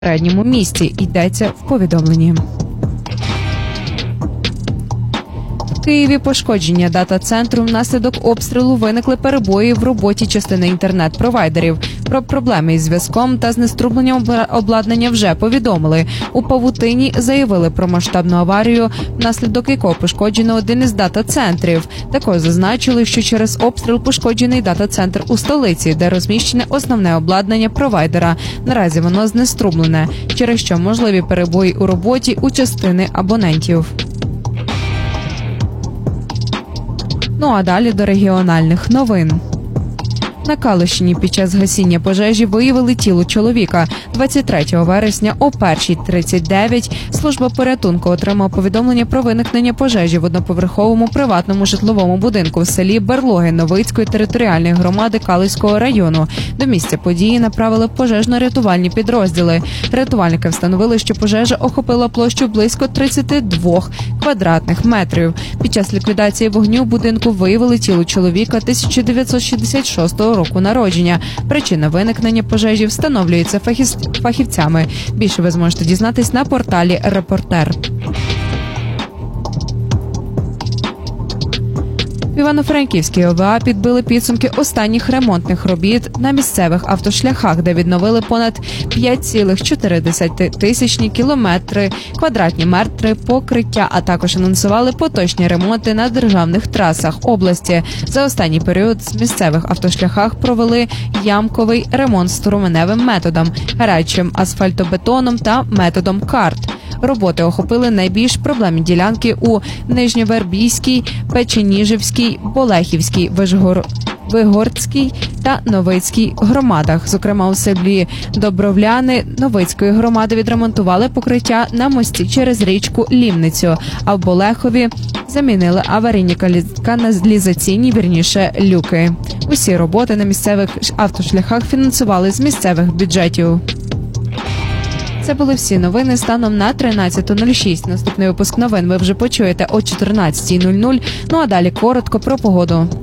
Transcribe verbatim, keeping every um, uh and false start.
передньому місці, йдеться в повідомленні. В Києві пошкодження дата-центру внаслідок обстрілу виникли перебої в роботі частини інтернет-провайдерів. Про проблеми із зв'язком та знеструмленням обладнання вже повідомили. У Павутині заявили про масштабну аварію, внаслідок якого пошкоджено один із дата-центрів. Також зазначили, що через обстріл пошкоджений дата-центр у столиці, де розміщене основне обладнання провайдера. Наразі воно знеструмлене, через що можливі перебої у роботі у частини абонентів. Ну а далі до регіональних новин. На Калущині під час гасіння пожежі виявили тіло чоловіка. двадцять третього вересня о першій тридцять дев'ять служба порятунку отримала повідомлення про виникнення пожежі в одноповерховому приватному житловому будинку в селі Берлоги Новицької територіальної громади Калузького району. До місця події направили пожежно-рятувальні підрозділи. Рятувальники встановили, що пожежа охопила площу близько тридцяти двох квадратних метрів. Під час ліквідації вогню в будинку виявили тіло чоловіка тисяча дев'ятсот шістдесят шостого року народження. Причина виникнення пожежі встановлюється фахівцями. Більше ви зможете дізнатись на порталі «Репортер». В Івано-Франківській О В А підбили підсумки останніх ремонтних робіт на місцевих автошляхах, де відновили понад п'ять цілих чотири десятих тисячні кілометри, квадратні метри покриття, а також анонсували поточні ремонти на державних трасах області. За останній період з місцевих автошляхах провели ямковий ремонт струменевим методом, гарячим асфальтобетоном та методом карт. Роботи охопили найбільш проблемні ділянки у Нижньовербійській, Печеніжівській, Болехівській, Вишгор... Вигорській та Новицькій громадах. Зокрема, у селі Добровляни Новицької громади відремонтували покриття на мості через річку Лімницю, а в Болехові замінили аварійні каналізаційні, вірніше, люки. Усі роботи на місцевих автошляхах фінансували з місцевих бюджетів. Це були всі новини станом на тринадцяту нуль шість. Наступний випуск новин ви вже почуєте о чотирнадцятій нуль нуль. Ну а далі коротко про погоду.